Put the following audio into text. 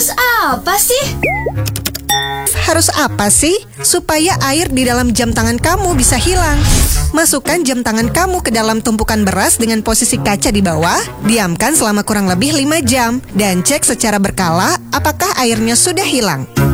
Harus apa sih? Harus apa sih? Supaya air di dalam jam tangan kamu bisa hilang. Masukkan jam tangan kamu ke dalam tumpukan beras dengan posisi kaca di bawah. Diamkan selama kurang lebih 5 jam. Dan cek secara berkala apakah airnya sudah hilang.